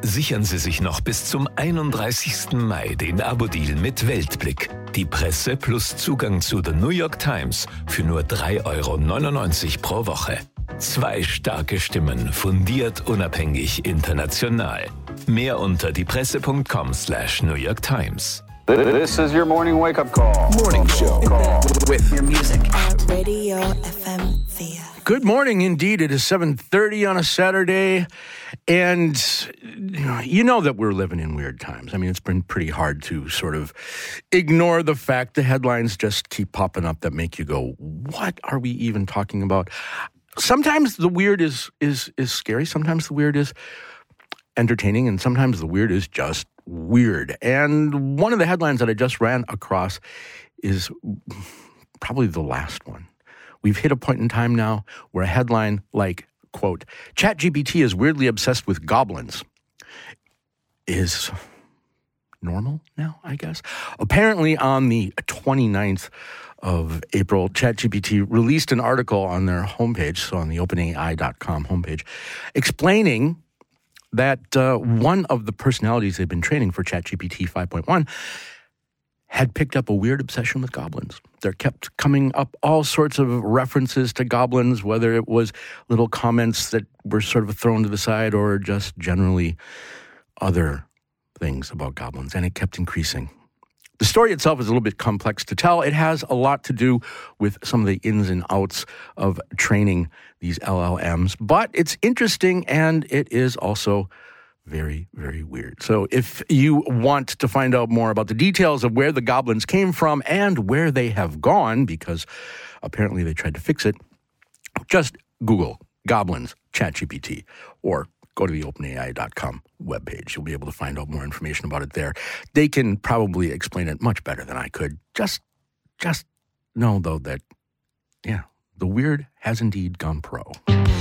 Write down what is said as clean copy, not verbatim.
Sichern Sie sich noch bis zum 31. Mai den Abo-Deal mit Weltblick. Die Presse plus Zugang zu The New York Times für nur 3,99 € pro Woche. 2 starke Stimmen, fundiert, unabhängig, international. Mehr unter diepresse.com/New York Times. This is your morning wake-up call. Morning show with Your music. Radio FM Thea. Good morning, indeed. It is 7:30 on a Saturday, and you know that we're living in weird times. I mean, it's been pretty hard to sort of ignore the fact the headlines just keep popping up that make you go, what are we even talking about? Sometimes the weird is scary. Sometimes the weird is entertaining, and sometimes the weird is just weird. And one of the headlines that I just ran across is probably the last one. We've hit a point in time now where a headline like, quote, ChatGPT is weirdly obsessed with goblins is normal now, I guess. Apparently on the 29th of April, ChatGPT released an article on their homepage, so on the OpenAI.com homepage, explaining that one of the personalities they've been training for ChatGPT 5.1 had picked up a weird obsession with goblins. There kept coming up all sorts of references to goblins, whether it was little comments that were sort of thrown to the side or just generally other things about goblins, and it kept increasing. The story itself is a little bit complex to tell. It has a lot to do with some of the ins and outs of training these LLMs, but it's interesting and it is also very, very weird. So if you want to find out more about the details of where the goblins came from and where they have gone, because apparently they tried to fix it, just Google goblins ChatGPT or go to the OpenAI.com webpage. You'll be able to find out more information about it there. They can probably explain it much better than I could. Just know, though, that, the weird has indeed gone pro.